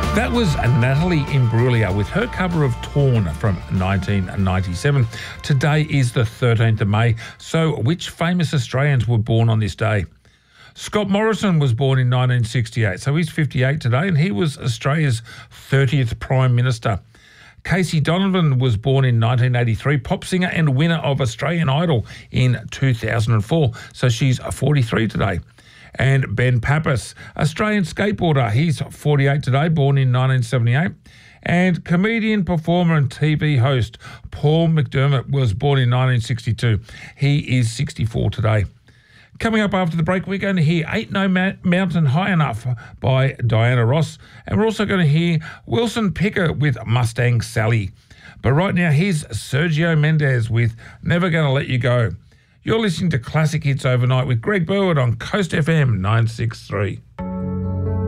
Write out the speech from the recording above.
That was Natalie Imbruglia with her cover of Torn from 1997. Today is the 13th of May, so which famous Australians were born on this day? Scott Morrison was born in 1968, so he's 58 today, and he was Australia's 30th Prime Minister. Casey Donovan was born in 1983, pop singer and winner of Australian Idol in 2004, so she's 43 today. And Ben Pappas, Australian skateboarder, he's 48 today, born in 1978. And comedian, performer and TV host Paul McDermott was born in 1962. He is 64 today. Coming up after the break, we're going to hear Ain't No Mountain High Enough by Diana Ross. And we're also going to hear Wilson Picker with Mustang Sally. But right now, here's Sergio Mendes with Never Gonna Let You Go. You're listening to Classic Hits Overnight with Greg Burwood on Coast FM 963.